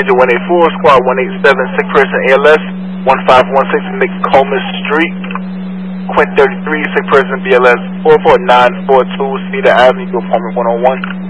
Manager 184, Squad 187, sick person ALS 1516 McComas Street, Quint 33, sick person BLS 44942, Cedar Avenue, Apartment 101.